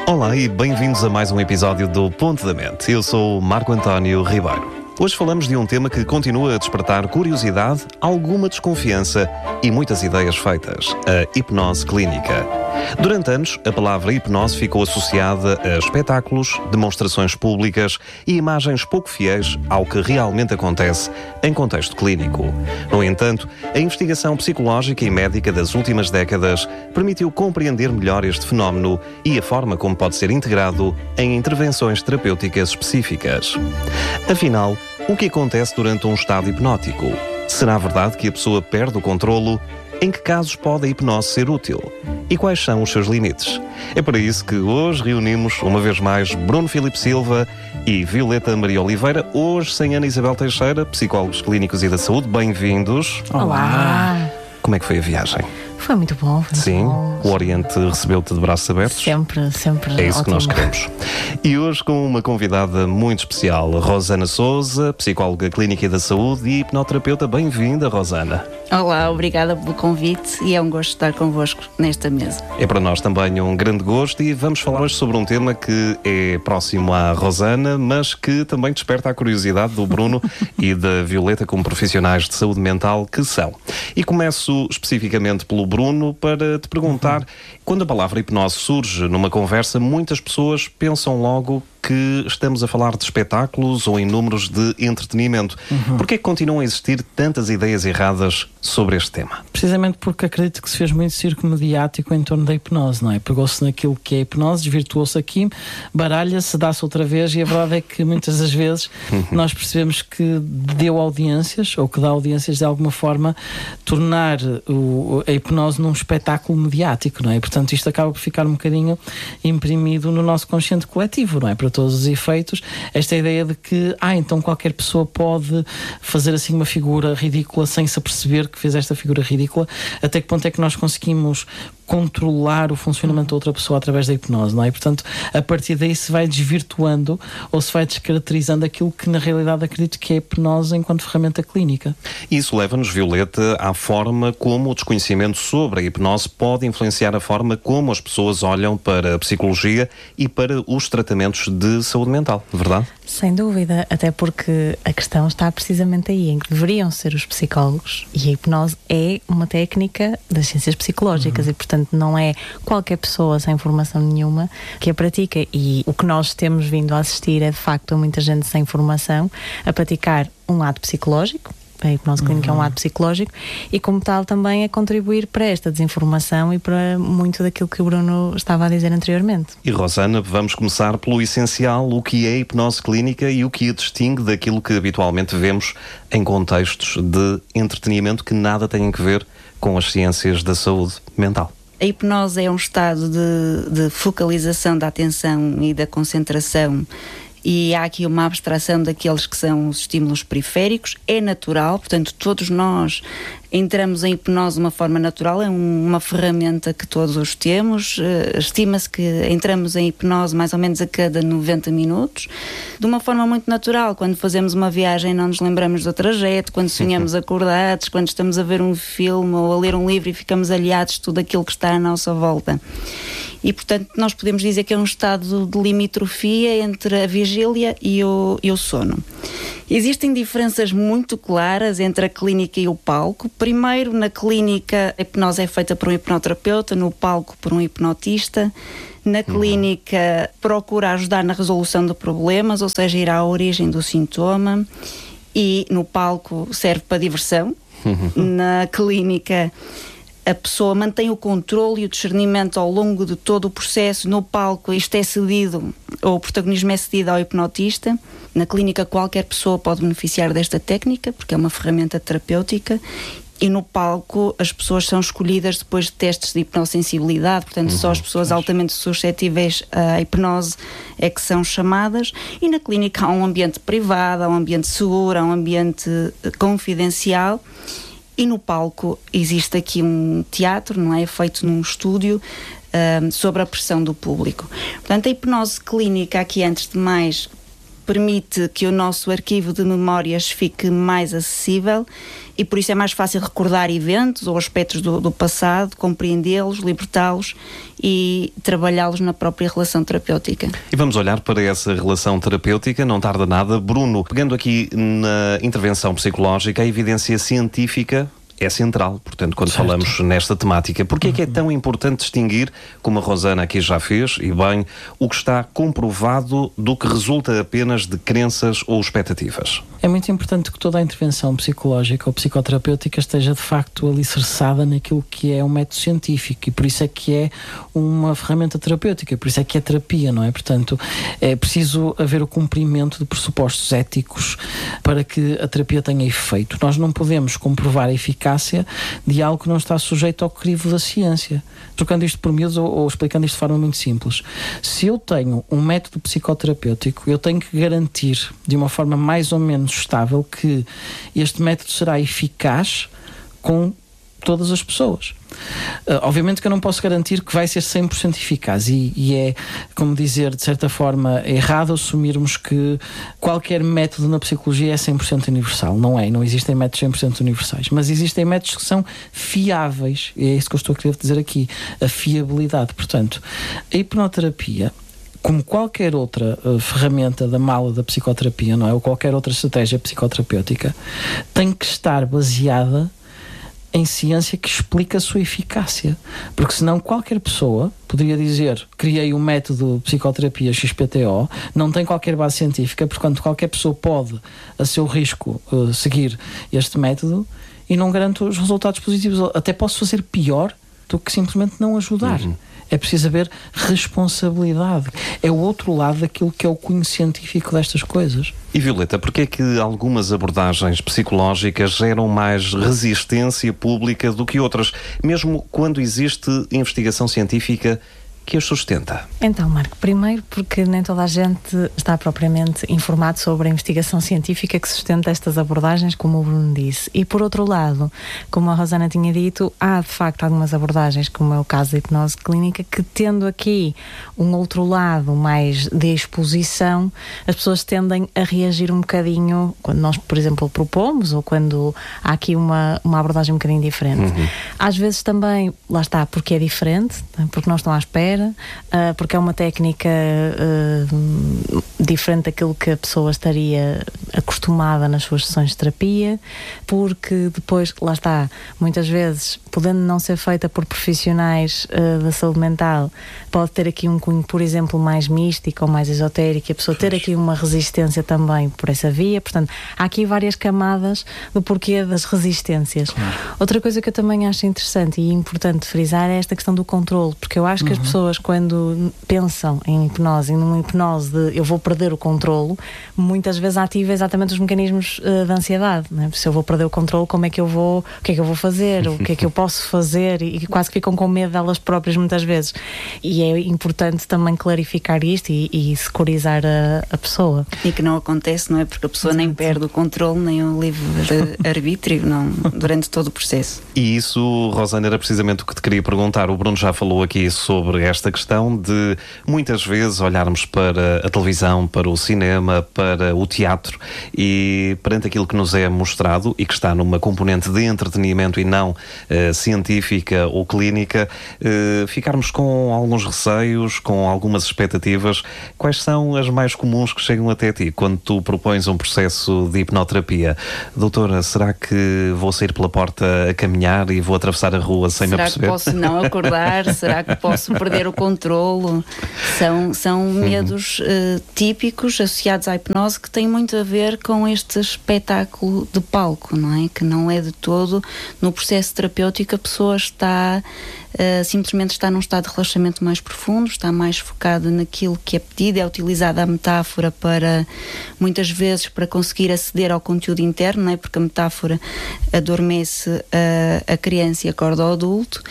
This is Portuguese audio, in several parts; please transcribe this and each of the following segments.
Olá e bem-vindos a mais um episódio do Ponto da Mente. Eu sou o Marco António Ribeiro. Hoje falamos de um tema que continua a despertar curiosidade, alguma desconfiança e muitas ideias feitas: a hipnose clínica. Durante anos, a palavra hipnose ficou associada a espetáculos, demonstrações públicas e imagens pouco fiéis ao que realmente acontece em contexto clínico. No entanto, a investigação psicológica e médica das últimas décadas permitiu compreender melhor este fenómeno e a forma como pode ser integrado em intervenções terapêuticas específicas. Afinal, o que acontece durante um estado hipnótico? Será verdade que a pessoa perde o controlo? Em que casos pode a hipnose ser útil? E quais são os seus limites? É para isso que hoje reunimos, uma vez mais, Bruno Filipe Silva e Violeta Maria Oliveira, hoje sem Ana Isabel Teixeira, psicólogos clínicos e da saúde. Bem-vindos. Olá! Como é que foi a viagem? Foi muito bom. Sim, o Oriente recebeu-te de braços abertos. Sempre É isso ótimo. que nós queremos. E hoje com uma convidada muito especial, Rosana Sousa, psicóloga clínica e da saúde e hipnoterapeuta. Bem-vinda, Rosana. Olá, obrigada pelo convite e é um gosto estar convosco nesta mesa. É para nós também um grande gosto e vamos falar hoje sobre um tema que é próximo à Rosana, mas que também desperta a curiosidade do Bruno e da Violeta como profissionais de saúde mental que são. E começo especificamente pelo Bruno para te perguntar, quando a palavra hipnose surge numa conversa, muitas pessoas pensam logo que estamos a falar de espetáculos ou em números de entretenimento. Porquê é que continuam a existir tantas ideias erradas sobre este tema? Precisamente porque acredito que se fez muito circo mediático em torno da hipnose, não é? Pegou-se naquilo que é hipnose, desvirtuou-se aqui, baralha-se, dá-se outra vez, e a verdade é que muitas das vezes nós percebemos que deu audiências, ou que dá audiências de alguma forma, tornar a hipnose num espetáculo mediático, não é? E, portanto, isto acaba por ficar um bocadinho imprimido no nosso consciente coletivo, não é? Para todos os efeitos, esta ideia de que, então qualquer pessoa pode fazer assim uma figura ridícula sem se aperceber que fez esta figura ridícula. Até que ponto é que nós conseguimos controlar o funcionamento da outra pessoa através da hipnose, não é? E, portanto, a partir daí se vai desvirtuando ou se vai descaracterizando aquilo que na realidade acredito que é a hipnose enquanto ferramenta clínica. Isso leva-nos, Violeta, à forma como o desconhecimento sobre a hipnose pode influenciar a forma como as pessoas olham para a psicologia e para os tratamentos de saúde mental, verdade? Sem dúvida, até porque a questão está precisamente aí, em que deveriam ser os psicólogos, e a hipnose é uma técnica das ciências psicológicas e, portanto, não é qualquer pessoa sem formação nenhuma que a pratica, e o que nós temos vindo a assistir é de facto muita gente sem formação a praticar um lado psicológico. A hipnose clínica é um lado psicológico e, como tal, também a contribuir para esta desinformação e para muito daquilo que o Bruno estava a dizer anteriormente. E, Rosana, vamos começar pelo essencial: o que é a hipnose clínica e o que a distingue daquilo que habitualmente vemos em contextos de entretenimento que nada têm a ver com as ciências da saúde mental. A hipnose é um estado de focalização da atenção e da concentração, e há aqui uma abstração daqueles que são os estímulos periféricos. É natural, portanto todos nós entramos em hipnose de uma forma natural, é uma ferramenta que todos temos. Estima-se que entramos em hipnose mais ou menos a cada 90 minutos, de uma forma muito natural. Quando fazemos uma viagem não nos lembramos do trajeto, quando sonhamos acordados, quando estamos a ver um filme ou a ler um livro e ficamos aliados de tudo aquilo que está à nossa volta. E, portanto, nós podemos dizer que é um estado de limitrofia entre a vigília e o sono. Existem diferenças muito claras entre a clínica e o palco. Primeiro, na clínica, a hipnose é feita por um hipnoterapeuta, no palco por um hipnotista. Na clínica, procura ajudar na resolução de problemas, ou seja, ir à origem do sintoma. E no palco serve para diversão. Na clínica, a pessoa mantém o controle e o discernimento ao longo de todo o processo. No palco isto é cedido, ou o protagonismo é cedido ao hipnotista. Na clínica qualquer pessoa pode beneficiar desta técnica, porque é uma ferramenta terapêutica. E no palco as pessoas são escolhidas depois de testes de hipnossensibilidade, portanto só as pessoas altamente suscetíveis à hipnose é que são chamadas. E na clínica há um ambiente privado, há um ambiente seguro, há um ambiente confidencial. E no palco existe aqui um teatro, não é? Feito num estúdio, sob a pressão do público. Portanto, a hipnose clínica aqui, antes de mais, permite que o nosso arquivo de memórias fique mais acessível e por isso é mais fácil recordar eventos ou aspectos do passado, compreendê-los, libertá-los e trabalhá-los na própria relação terapêutica. E vamos olhar para essa relação terapêutica, não tarda nada. Bruno, pegando aqui na intervenção psicológica, a evidência científica é central, portanto, quando falamos nesta temática. Porquê é que é tão importante distinguir, como a Rosana aqui já fez, e bem, o que está comprovado do que resulta apenas de crenças ou expectativas? É muito importante que toda a intervenção psicológica ou psicoterapêutica esteja de facto alicerçada naquilo que é um método científico e por isso é que é uma ferramenta terapêutica, por isso é que é terapia, não é? Portanto, é preciso haver o cumprimento de pressupostos éticos para que a terapia tenha efeito. Nós não podemos comprovar a eficácia de algo que não está sujeito ao crivo da ciência. Trocando isto por miúdos ou explicando isto de forma muito simples. Se eu tenho um método psicoterapêutico, eu tenho que garantir de uma forma mais ou menos estável que este método será eficaz com todas as pessoas. Obviamente que eu não posso garantir que vai ser 100% eficaz e é, como dizer, de certa forma, errado assumirmos que qualquer método na psicologia é 100% universal. Não é, não existem métodos 100% universais, mas existem métodos que são fiáveis, e é isso que eu estou a querer dizer aqui, a fiabilidade. Portanto, a hipnoterapia, como qualquer outra ferramenta da mala da psicoterapia, não é? Ou qualquer outra estratégia psicoterapêutica, tem que estar baseada em ciência que explica a sua eficácia, porque senão qualquer pessoa poderia dizer, criei um método de psicoterapia XPTO, não tem qualquer base científica, portanto qualquer pessoa pode, a seu risco, seguir este método e não garante os resultados positivos. Até posso fazer pior do que simplesmente não ajudar. É preciso haver responsabilidade. É o outro lado daquilo que é o cunho científico destas coisas. E Violeta, porquê é que algumas abordagens psicológicas geram mais resistência pública do que outras, mesmo quando existe investigação científica que as sustenta? Então, Marco, primeiro porque nem toda a gente está propriamente informado sobre a investigação científica que sustenta estas abordagens, como o Bruno disse. E por outro lado, como a Rosana tinha dito, há de facto algumas abordagens, como é o caso da hipnose clínica, que tendo aqui um outro lado mais de exposição, as pessoas tendem a reagir um bocadinho quando nós, por exemplo, propomos ou quando há aqui uma abordagem um bocadinho diferente. Às vezes também, lá está, porque é diferente, porque não estão à espera, porque é uma técnica diferente daquilo que a pessoa estaria acostumada nas suas sessões de terapia, porque depois, lá está, muitas vezes, podendo não ser feita por profissionais da saúde mental, pode ter aqui um cunho, por exemplo, mais místico ou mais esotérico, e a pessoa ter aqui uma resistência também por essa via. Portanto, há aqui várias camadas do porquê das resistências. Outra coisa que eu também acho interessante e importante frisar é esta questão do controle, porque eu acho que as pessoas, quando pensam em hipnose, numa hipnose de eu vou perder o controlo, muitas vezes ativa exatamente os mecanismos de ansiedade, não é? Se eu vou perder o controlo, como é que eu vou, o que é que eu vou fazer, o que é que eu posso fazer, e quase que ficam com medo delas próprias muitas vezes. E é importante também clarificar isto e securizar a pessoa. E que não acontece, não é? Porque a pessoa nem perde o controle, nem o livre-arbítrio, não, durante todo o processo. E isso, Rosana, era precisamente o que te queria perguntar. O Bruno já falou aqui sobre esta questão de muitas vezes olharmos para a televisão, para o cinema, para o teatro e perante aquilo que nos é mostrado e que está numa componente de entretenimento e não científica ou clínica, ficarmos com alguns receios, com algumas expectativas. Quais são as mais comuns que chegam até ti quando tu propões um processo de hipnoterapia? Doutora, será que vou sair pela porta a caminhar e vou atravessar a rua sem me aperceber? Será que posso não acordar? Será que posso perder o controlo? São medos típicos associados à hipnose que têm muito a ver com este espetáculo de palco, não é? Que não é de todo, no processo terapêutico, a pessoa está simplesmente está num estado de relaxamento mais profundo, está mais focada naquilo que é pedido, é utilizada a metáfora para, muitas vezes, para conseguir aceder ao conteúdo interno, não é? Porque a metáfora adormece a criança e acorda o adulto,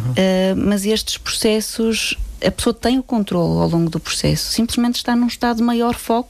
mas estes processos, a pessoa tem o controle ao longo do processo, simplesmente está num estado de maior foco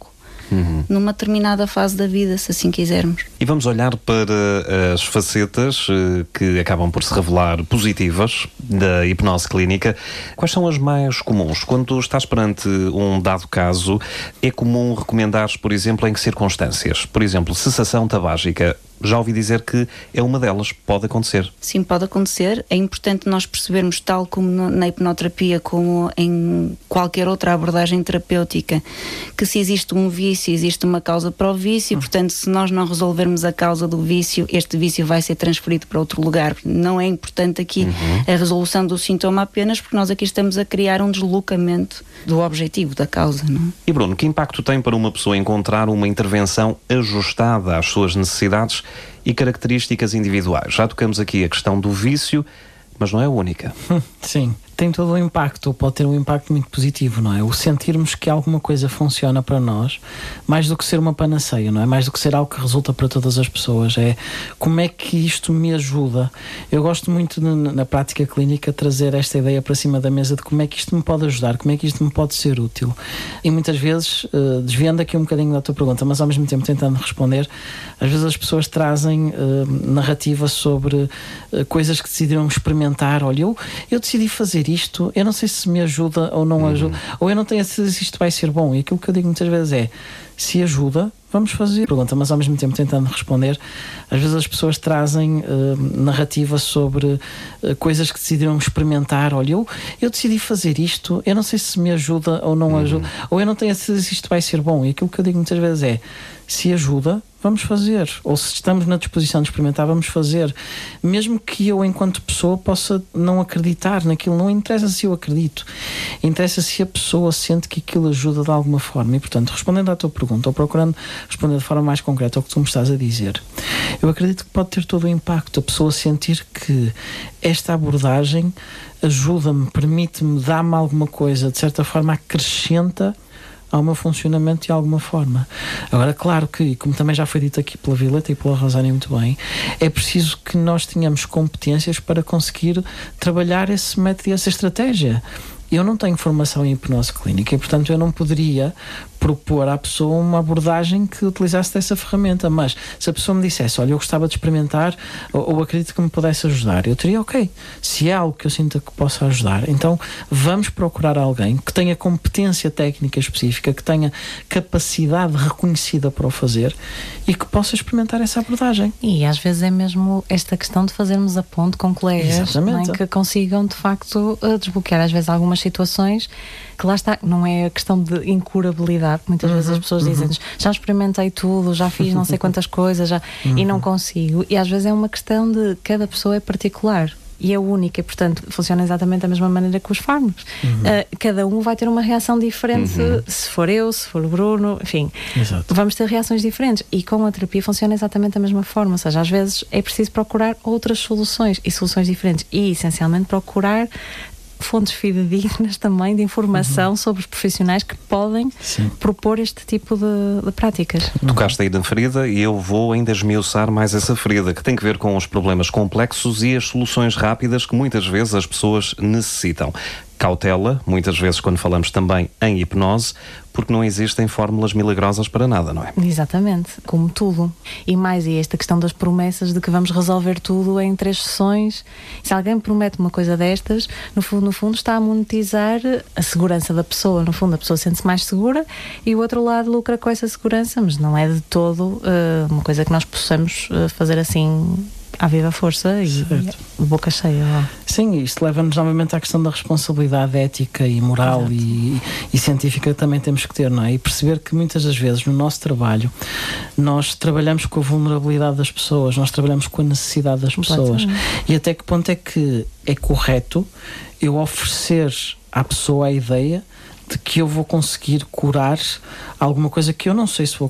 numa determinada fase da vida, se assim quisermos. E vamos olhar para as facetas que acabam por se revelar positivas da hipnose clínica. Quais são as mais comuns? Quando estás perante um dado caso, é comum recomendares, por exemplo, em que circunstâncias? Por exemplo, cessação tabágica. Já ouvi dizer que é uma delas, pode acontecer. Sim, pode acontecer. É importante nós percebermos, tal como na hipnoterapia, como em qualquer outra abordagem terapêutica, que se existe um vício, existe uma causa para o vício. Portanto, se nós não resolvermos a causa do vício, este vício vai ser transferido para outro lugar. Não é importante aqui a resolução do sintoma apenas, porque nós aqui estamos a criar um deslocamento do objetivo, da causa, não é? E Bruno, que impacto tem para uma pessoa encontrar uma intervenção ajustada às suas necessidades e características individuais? Já tocamos aqui a questão do vício, mas não é a única. Sim, tem todo um impacto, pode ter um impacto muito positivo, não é? O sentirmos que alguma coisa funciona para nós, mais do que ser uma panaceia, não é? Mais do que ser algo que resulta para todas as pessoas, é como é que isto me ajuda. Eu gosto muito na prática clínica trazer esta ideia para cima da mesa de como é que isto me pode ajudar, como é que isto me pode ser útil. E muitas vezes, desviando aqui um bocadinho da tua pergunta, mas ao mesmo tempo tentando responder, às vezes as pessoas trazem narrativa sobre coisas que decidiram experimentar. Olha, eu decidi fazer isto, eu não sei se me ajuda ou não ajuda, ou eu não tenho a certeza se isto vai ser bom. E aquilo que eu digo muitas vezes é, se ajuda, vamos fazer. Pergunta, mas ao mesmo tempo tentando responder, às vezes as pessoas trazem narrativa sobre coisas que decidiram experimentar. Olha, eu decidi fazer isto, eu não sei se me ajuda ou não ajuda, ou eu não tenho a certeza se isto vai ser bom. E aquilo que eu digo muitas vezes é, se ajuda, vamos fazer. Ou se estamos na disposição de experimentar, vamos fazer. Mesmo que eu, enquanto pessoa, possa não acreditar naquilo, não interessa se eu acredito. Interessa se a pessoa sente que aquilo ajuda de alguma forma. E, portanto, respondendo à tua pergunta, ou procurando responder de forma mais concreta ao que tu me estás a dizer, eu acredito que pode ter todo o impacto. A pessoa sentir que esta abordagem ajuda-me, permite-me, dá-me alguma coisa, de certa forma acrescenta ao meu funcionamento de alguma forma. Agora, claro que, como também já foi dito aqui pela Violeta e pela Rosária muito bem, é preciso que nós tenhamos competências para conseguir trabalhar esse método e essa estratégia. Eu não tenho formação em hipnose clínica e, portanto, eu não poderia propor à pessoa uma abordagem que utilizasse dessa ferramenta, mas se a pessoa me dissesse, olha, eu gostava de experimentar ou acredito que me pudesse ajudar, eu teria, ok, se é algo que eu sinta que possa ajudar, então vamos procurar alguém que tenha competência técnica específica, que tenha capacidade reconhecida para o fazer e que possa experimentar essa abordagem. E às vezes é mesmo esta questão de fazermos a ponte com colegas, não é, que consigam de facto desbloquear às vezes algumas situações que lá está, não é a questão de incurabilidade. Muitas vezes as pessoas dizem-nos, já experimentei tudo, já fiz não sei quantas coisas e não consigo. E às vezes é uma questão de cada pessoa é particular e é única e, portanto, funciona exatamente da mesma maneira que os fármacos. Cada um vai ter uma reação diferente, se for eu, se for o Bruno, enfim. Exato. Vamos ter reações diferentes e com a terapia funciona exatamente da mesma forma, ou seja, às vezes é preciso procurar outras soluções e soluções diferentes e, essencialmente, procurar fontes fidedignas também de informação sobre os profissionais que podem propor este tipo de práticas. Tocaste aí na ferida e eu vou ainda esmiuçar mais essa ferida, que tem que ver com os problemas complexos e as soluções rápidas que muitas vezes as pessoas necessitam. Cautela, muitas vezes quando falamos também em hipnose, porque não existem fórmulas milagrosas para nada, não é? Exatamente, como tudo. E mais, e esta questão das promessas de que vamos resolver tudo em 3 sessões. Se alguém promete uma coisa destas, no fundo está a monetizar a segurança da pessoa. No fundo, a pessoa sente-se mais segura e o outro lado lucra com essa segurança, mas não é de todo uma coisa que nós possamos fazer assim à viva força e de boca cheia. Sim, isto leva-nos novamente à questão da responsabilidade ética e moral e científica que também temos que ter, não é? E perceber que muitas das vezes no nosso trabalho nós trabalhamos com a vulnerabilidade das pessoas, nós trabalhamos com a necessidade das pessoas. E até que ponto é que é correto eu oferecer à pessoa a ideia de que eu vou conseguir curar alguma coisa que eu não sei se vou